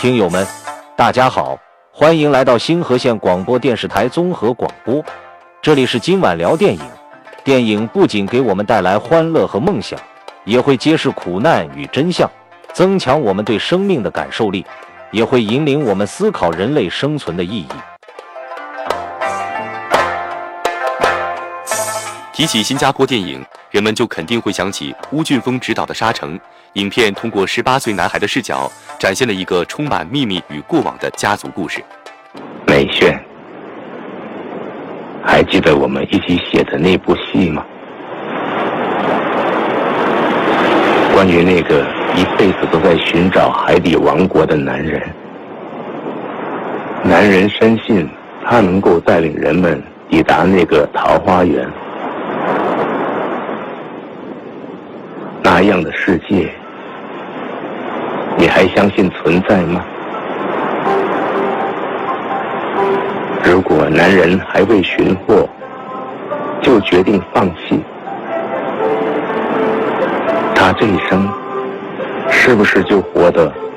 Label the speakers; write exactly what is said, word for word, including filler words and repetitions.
Speaker 1: 听友们，大家好，欢迎来到星河县广播电视台综合广播，这里是今晚聊电影。电影不仅给我们带来欢乐和梦想，也会揭示苦难与真相，增强我们对生命的感受力，也会引领我们思考人类生存的意义。
Speaker 2: 提起新加坡电影，人们就肯定会想起吴俊峰执导的《沙城》。影片通过十八岁男孩的视角，展现了一个充满秘密与过往的家族故事。
Speaker 3: 美炫，还记得我们一起写的那部戏吗？关于那个一辈子都在寻找海底王国的男人。男人深信他能够带领人们抵达那个桃花源。那样的世界，你还相信存在吗？如果男人还未寻获，就决定放弃，他这一生是不是就活得